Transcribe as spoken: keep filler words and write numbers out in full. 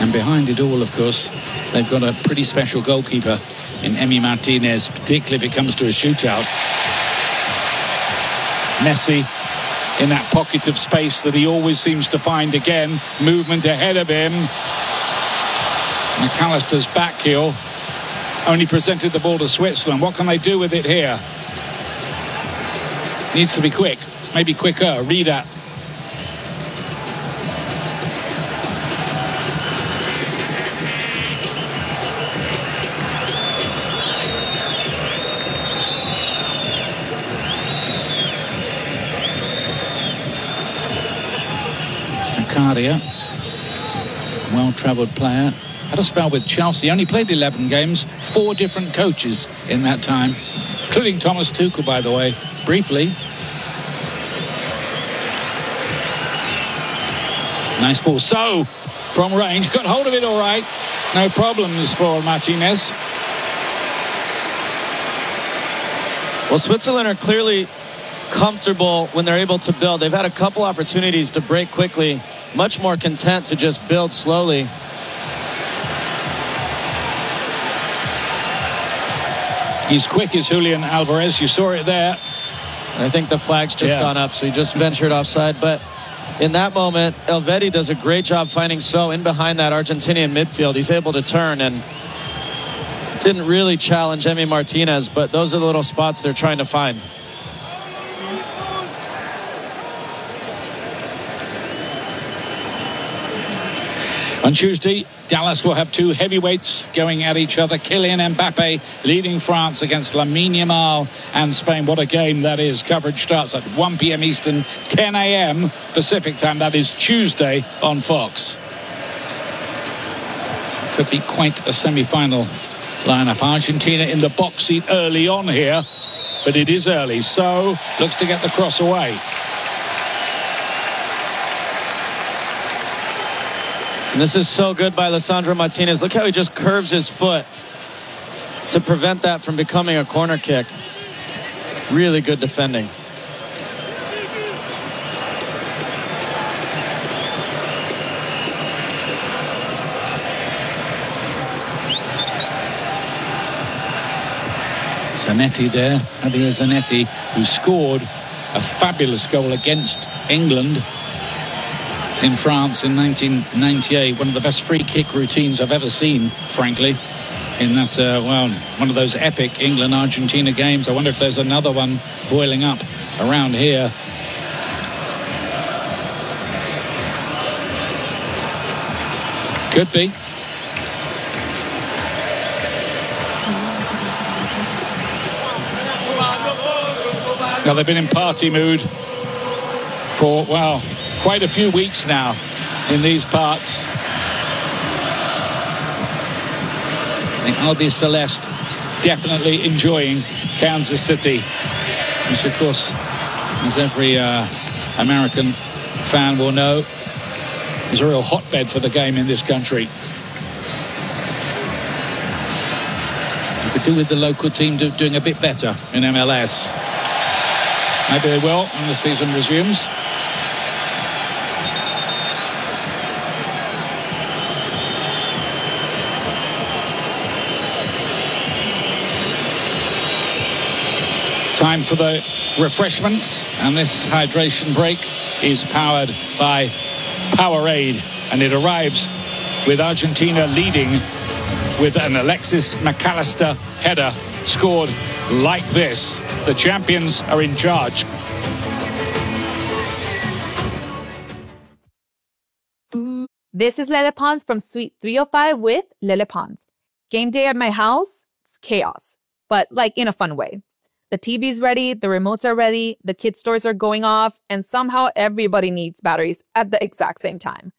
And behind it all, of course, they've got a pretty special goalkeeper in Emi Martinez, particularly if it comes to a shootout. Messi in that pocket of space that he always seems to find again. Movement ahead of him. McAllister's back heel only presented the ball to Switzerland. What can they do with it here? Needs to be quick. Maybe quicker. Rida. Zakaria, well-travelled player, had a spell with Chelsea, only played eleven games, four different coaches in that time, including Thomas Tuchel, by the way, briefly. Nice ball. So, from range, got hold of it all right. No problems for Martinez. Well, Switzerland are clearly comfortable when they're able to build. They've had a couple opportunities to break quickly, much more content to just build slowly. He's quick as Julian Alvarez. You saw it there. I think the flag's just yeah. gone up, so he just ventured offside. But in that moment, Elvedi does a great job finding So in behind that Argentinian midfield. He's able to turn and didn't really challenge Emi Martinez, but those are the little spots they're trying to find. On Tuesday, Dallas will have two heavyweights going at each other. Kylian Mbappe leading France against Lamine Yamal and Spain. What a game that is. Coverage starts at one p m Eastern, ten a m Pacific time. That is Tuesday on Fox. Could be quite a semi-final lineup. Argentina in the box seat early on here, but it is early. So looks to get the cross away. And this is so good by Lisandro Martinez. Look how he just curves his foot to prevent that from becoming a corner kick. Really good defending. Zanetti there, Javier Zanetti, who scored a fabulous goal against England in France in nineteen ninety-eight. One of the best free kick routines I've ever seen, frankly, in that, uh, well, one of those epic England-Argentina games. I wonder if there's another one boiling up around here. Could be. Now, they've been in party mood for, well, quite a few weeks now in these parts. I think Albi Celeste definitely enjoying Kansas City, which, of course, as every uh, American fan will know, is a real hotbed for the game in this country. You could do with the local team do, doing a bit better in M L S. Maybe they will when the season resumes. Time for the refreshments, and this hydration break is powered by Powerade, and it arrives with Argentina leading with an Alexis McAllister header scored like this. The champions are in charge. This is Lele Pons from Suite three oh five with Lele Pons. Game day at my house, it's chaos, but like in a fun way. The T V's ready, the remotes are ready, the kids' stores are going off, and somehow everybody needs batteries at the exact same time.